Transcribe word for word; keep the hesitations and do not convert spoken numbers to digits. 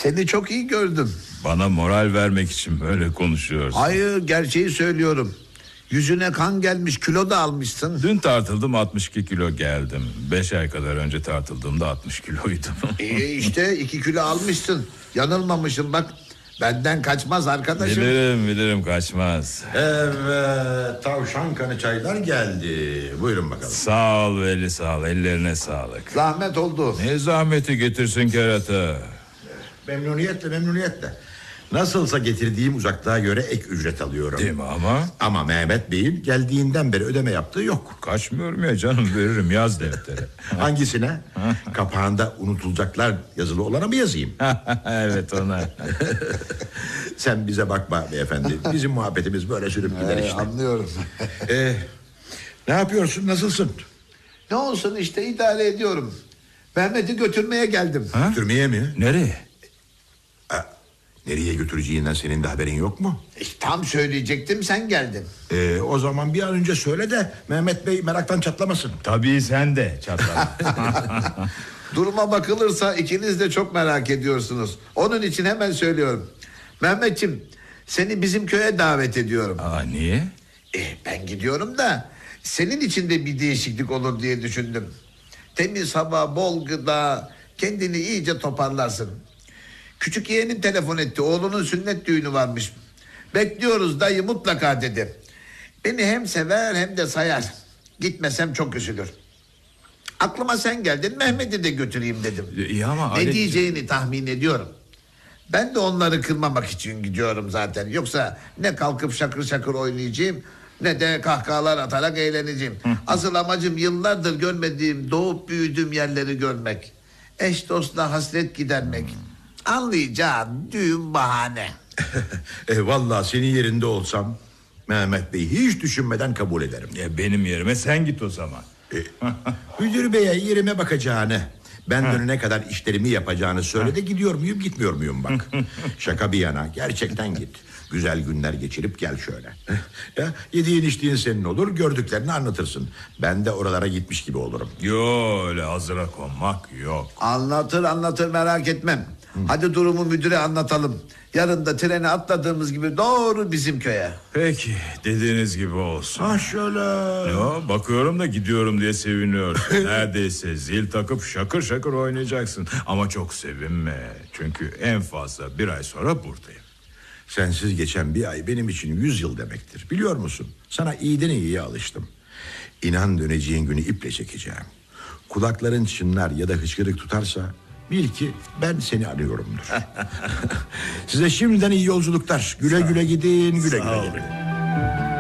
Seni çok iyi gördüm. Bana moral vermek için böyle konuşuyorsun. Hayır, gerçeği söylüyorum. Yüzüne kan gelmiş, kilo da almışsın. Dün tartıldım, altmış iki kilo geldim. Beş ay kadar önce tartıldığımda altmış kiloydum. İyi işte, iki kilo almışsın. Yanılmamışım bak. Benden kaçmaz arkadaşım. Bilirim bilirim kaçmaz. Evet, tavşan kanı çaylar geldi. Buyurun bakalım. Sağ ol Veli, sağ ol, ellerine sağlık. Zahmet oldu. Ne zahmeti, getirsin kerata. Memnuniyetle memnuniyetle. Nasılsa getirdiğim uzaklığa göre ek ücret alıyorum. Değil mi ama? Ama Mehmet Bey'in geldiğinden beri ödeme yaptığı yok. Kaçmıyorum ya canım, veririm, yaz deftere. Hangisine? Kapağında unutulacaklar yazılı olana mı yazayım? Evet, ona. Sen bize bakma beyefendi. Bizim muhabbetimiz böyle sürüp gider Ee, işte. anlıyorum. Ee, ne yapıyorsun, nasılsın? Ne olsun işte, idare ediyorum. Mehmet'i götürmeye geldim. Ha? Götürmeye mi? Nereye? Nereye götüreceğinden senin de haberin yok mu? İşte tam söyleyecektim, sen geldin. Ee, o zaman bir an önce söyle de Mehmet Bey meraktan çatlamasın. Tabii sen de çatlama. Duruma bakılırsa ikiniz de çok merak ediyorsunuz. Onun için hemen söylüyorum. Mehmetciğim, seni bizim köye davet ediyorum. Aa, niye? Eh, ben gidiyorum da senin için de bir değişiklik olur diye düşündüm. Temiz hava, bol gıda, kendini iyice toparlarsın. Küçük yeğenim telefon etti, oğlunun sünnet düğünü varmış. Bekliyoruz dayı mutlaka dedi. Beni hem sever hem de sayar. Gitmesem çok üzülür. Aklıma sen geldin, Mehmet'i de götüreyim dedim. İyi ama Ne Ali... diyeceğini tahmin ediyorum. Ben de onları kırmamak için gidiyorum zaten. Yoksa ne kalkıp şakır şakır oynayacağım, ne de kahkahalar atarak eğleneceğim. Asıl amacım yıllardır görmediğim, doğup büyüdüğüm yerleri görmek. Eş dostla hasret gidermek. Anlayacağın düğün bahane. e, Vallahi senin yerinde olsam Mehmet Bey'i hiç düşünmeden kabul ederim. Ya benim yerime sen git o zaman. E, müdür beye yerime bakacağını, ben dönene kadar işlerimi yapacağını söyle de gidiyor muyum gitmiyor muyum bak. Şaka bir yana, gerçekten git. Güzel günler geçirip gel şöyle. Ya, yediğin içtiğin senin olur, gördüklerini anlatırsın. Ben de oralara gitmiş gibi olurum. Yo, öyle hazıra konmak yok. Anlatır anlatır, merak etmem. Hadi durumu müdüre anlatalım. Yarın da trene atladığımız gibi doğru bizim köye. Peki, dediğiniz gibi olsun. Ha şöyle. Yo, bakıyorum da gidiyorum diye seviniyorsun. Neredeyse zil takıp şakır şakır oynayacaksın. Ama çok sevinme. Çünkü en fazla bir ay sonra buradayım. Sensiz geçen bir ay benim için yüz yıl demektir. Biliyor musun? Sana iyiden iyiye alıştım. İnan döneceğin günü iple çekeceğim. Kulakların çınlar ya da hıçkırık tutarsa bil ki ben seni arıyorumdur. Size şimdiden iyi yolculuklar. Güle güle gidin, güle güle gelin.